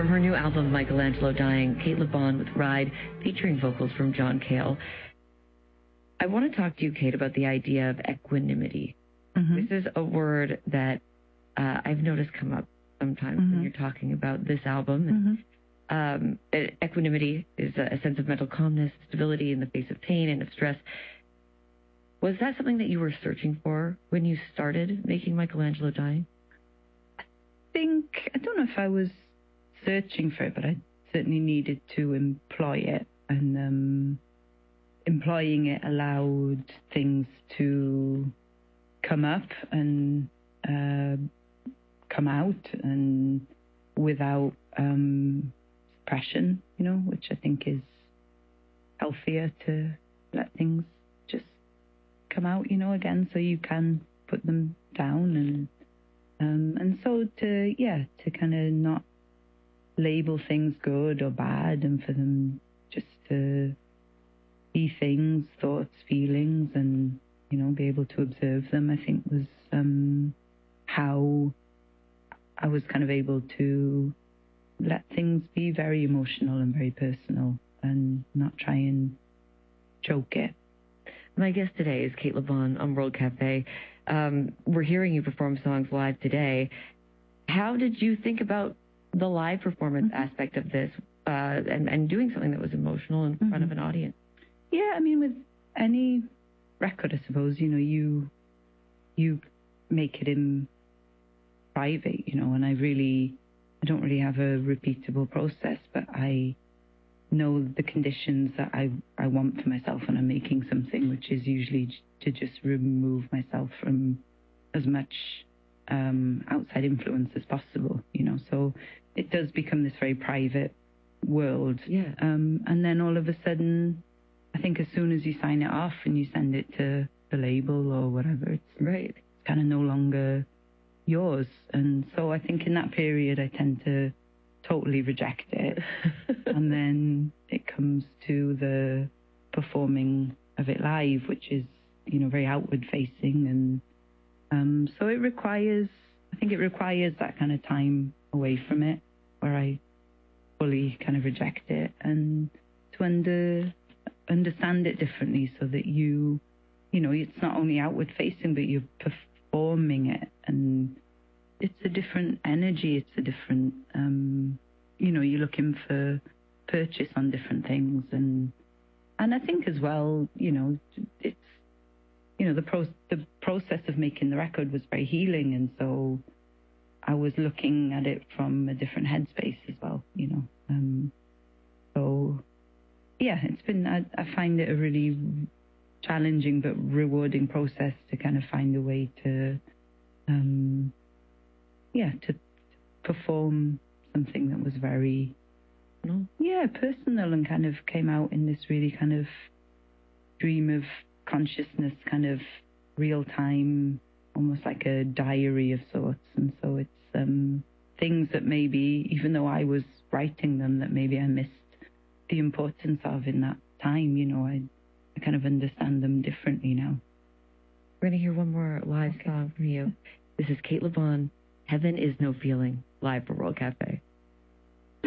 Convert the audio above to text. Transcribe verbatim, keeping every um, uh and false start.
From her new album, Michelangelo Dying, Cate Le Bon with Ride, featuring vocals from John Cale. I want to talk to you, Cate, about the idea of equanimity. Mm-hmm. This is a word that uh, I've noticed come up sometimes mm-hmm. when you're talking about this album. Mm-hmm. Um, equanimity is a sense of mental calmness, stability in the face of pain and of stress. Was that something that you were searching for when you started making Michelangelo Dying? I think, I don't know if I was searching for it, but I certainly needed to employ it. And um, employing it allowed things to come up and uh, come out and without um, suppression, you know, which I think is healthier to let things just come out, you know, again, so you can put them down and um, and so to, yeah, to kind of not label things good or bad and for them just to be things, thoughts, feelings, and, you know, be able to observe them, I think was um, how I was kind of able to let things be very emotional and very personal and not try and choke it. My guest today is Cate Le Bon on World Cafe. Um, we're hearing you perform songs live today. How did you think about the live performance mm-hmm. aspect of this uh, and, and doing something that was emotional in mm-hmm. front of an audience? Yeah, I mean, with any record, I suppose, you know, you you make it in private, you know, and I really, I don't really have a repeatable process, but I know the conditions that I, I want for myself when I'm making something, which is usually to just remove myself from as much um, outside influence as possible, you know. So it does become this very private world. Yeah. Um, and then all of a sudden, I think as soon as you sign it off and you send it to the label or whatever, it's, right. it's kind of no longer yours. And so I think in that period, I tend to totally reject it. And then it comes to the performing of it live, which is, you know, very outward facing. And um, so it requires, I think it requires that kind of time away from it where I fully kind of reject it and to under, understand it differently so that you, you know, it's not only outward facing, but you're performing it. And it's a different energy. It's a different, um, you know, you're looking for purchase on different things. And and I think as well, you know, it's, you know, the, pro- the process of making the record was very healing. And so I was looking at it from a different headspace as well, you know. Um, so, yeah, it's been, I, I find it a really challenging but rewarding process to kind of find a way to, um, yeah, to perform something that was very, no. yeah, personal and kind of came out in this really kind of stream of consciousness, kind of real time, almost like a diary of sorts. And so it's um, things that maybe, even though I was writing them, that maybe I missed the importance of in that time, you know, I, I kind of understand them differently now. We're going to hear one more live okay. song from you. This is Cate Le Bon, Heaven Is No Feeling, live for World Cafe.